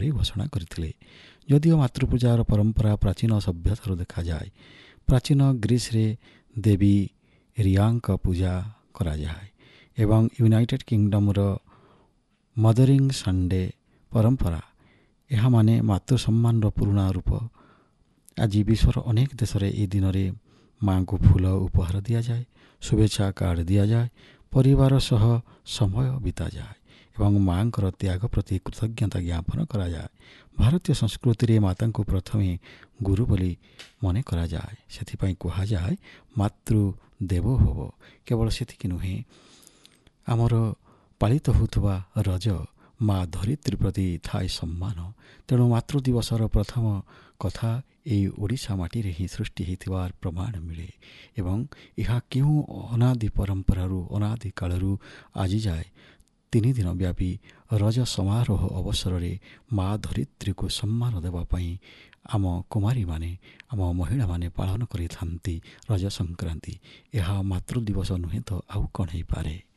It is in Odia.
ଭାବରେ ଘୋଷଣା କରିଥିଲେ। ଯଦିଓ ମାତୃପୂଜାର ପରମ୍ପରା ପ୍ରାଚୀନ ସଭ୍ୟତାରୁ ଦେଖାଯାଏ, ପ୍ରାଚୀନ ଗ୍ରୀସରେ ଦେବୀ ରିଆଙ୍କ ପୂଜା କରାଯାଏ ଏବଂ ୟୁନାଇଟେଡ୍ କିଙ୍ଗଡମ୍ର ମଦରିଂ ସଣ୍ଡେ ପରମ୍ପରା ଏହା ମାନେ ମାତୃ ସମ୍ମାନର ପୁରୁଣା ରୂପ। ଆଜି ବିଶ୍ୱର ଅନେକ ଦେଶରେ ଏହି ଦିନରେ ମାଆଙ୍କୁ ଫୁଲ ଉପହାର ଦିଆଯାଏ, ଶୁଭେଚ୍ଛା କାର୍ଡ଼ ଦିଆଯାଏ, ପରିବାର ସହ ସମୟ ବିତାଯାଏ ଏବଂ ମାଆଙ୍କର ତ୍ୟାଗ ପ୍ରତି କୃତଜ୍ଞତା ଜ୍ଞାପନ କରାଯାଏ। ଭାରତୀୟ ସଂସ୍କୃତିରେ ମାତାଙ୍କୁ ପ୍ରଥମେ ଗୁରୁ ବୋଲି ମନେ କରାଯାଏ। ସେଥିପାଇଁ କୁହାଯାଏ ମାତୃ ଦେବୋ ଭବ। କେବଳ ସେତିକି ନୁହେଁ, ଆମର ପାଳିତ ହେଉଥିବା ରଜ ମା ଧରିତ୍ରୀ ପ୍ରତି ଥାଏ ସମ୍ମାନ। ତେଣୁ ମାତୃ ଦିବସର ପ୍ରଥମ କଥା ଏହି ଓଡ଼ିଶା ମାଟିରେ ହିଁ ସୃଷ୍ଟି ହୋଇଥିବାର ପ୍ରମାଣ ମିଳେ ଏବଂ ଏହା କେଉଁ ଅନାଦି ପରମ୍ପରାରୁ ଅନାଦି କାଳରୁ ଆଜି ଯାଏ 3 ଦିନ ବ୍ୟାପୀ ରଜ ସମାରୋହ ଅବସରରେ ମା ଧରିତ୍ରୀକୁ ସମ୍ମାନ ଦେବା ପାଇଁ ଆମ କୁମାରୀମାନେ, ଆମ ମହିଳାମାନେ ପାଳନ କରିଥାନ୍ତି ରଜ ସଂକ୍ରାନ୍ତି। ଏହା ମାତୃ ଦିବସ ନୁହେଁ ତ ଆଉ କ'ଣ ହେଇପାରେ।